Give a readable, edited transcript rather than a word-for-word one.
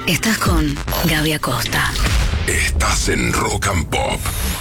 Estás con Gaby Acosta. Estás en Rock and Pop.